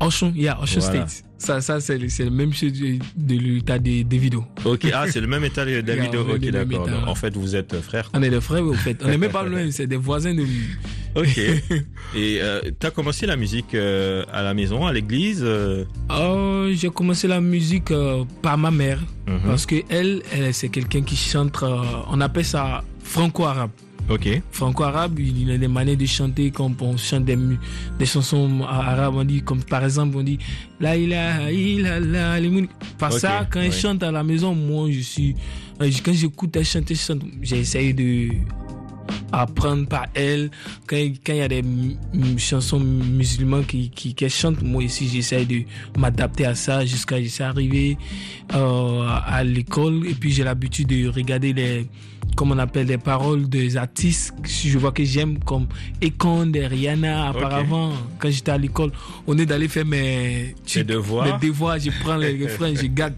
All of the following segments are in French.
Ocean Voilà. State. Ça c'est le même chose de l'état de Davido. Ok, c'est le même état de Davido. Yeah, Ok, le même d'accord. état. Donc, en fait, vous êtes frères. On est des frères, au fait. On n'est même pas loin, c'est des voisins de lui. Ok. Et t'as commencé la musique à la maison, à l'église J'ai commencé la musique par ma mère. Mhm. Parce que elle c'est quelqu'un qui chante, on appelle ça franco-arabe. Ok. Franco-arabe, il y a des manières de chanter comme on chante des chansons arabes. On dit, comme par exemple, on dit la ilaha illallah. Par Ok, ça, quand elle ouais. chante à la maison, moi, quand j'écoute elle chante, j'essaye de apprendre par elle. Quand il y a des chansons musulmanes qu'elle chante, moi ici, j'essaye de m'adapter à ça jusqu'à arriver à l'école. Et puis, j'ai l'habitude de regarder comme on appelle les paroles des artistes. Je vois que j'aime comme Akon, Rihanna. Auparavant, quand j'étais à l'école, on est d'aller faire mes devoirs. Je prends les refrains, je garde.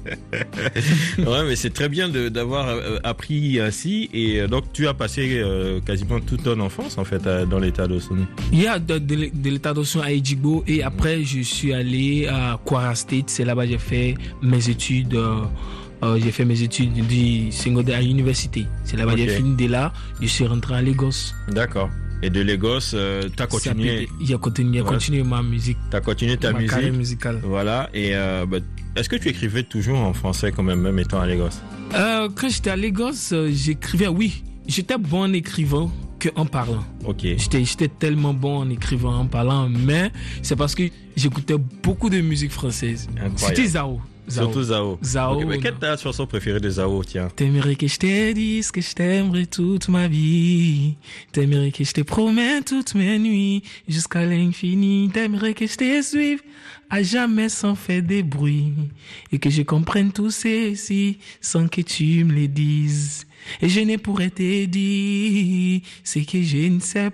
Ouais, mais c'est très bien d'avoir appris ainsi. Et donc, tu as passé quasiment toute ton enfance, en fait, dans l'état d'Osun. Il y a de l'état d'Osun à Ejigbo. Et après, je suis allé à Kwara State. C'est là-bas que j'ai fait mes études. J'ai fait mes études du secondaire à l'université. C'est là-bas que j'ai fini. De là, je suis rentré à Lagos. D'accord. Et de Lagos, t'as continué. J'ai continué ma musique. T'as continué ta musique. Carrière musicale. Voilà. Et est-ce que tu écrivais toujours en français quand même étant à Lagos? Quand j'étais à Lagos, j'écrivais, oui. J'étais bon en écrivant qu'en parlant. Ok. J'étais tellement bon en écrivant, en parlant, mais c'est parce que j'écoutais beaucoup de musique française. Incroyable. C'était Zao. Surtout Zao. Zao. Okay, mais quelle est ta chanson préférée de Zao, tiens? T'aimerais que je te dise que je t'aimerais toute ma vie. T'aimerais que je te promette toutes mes nuits jusqu'à l'infini. T'aimerais que je te suive à jamais sans faire de bruit. Et que je comprenne tout ceci sans que tu me le dises. Et je ne pourrais te dire ce que je ne sais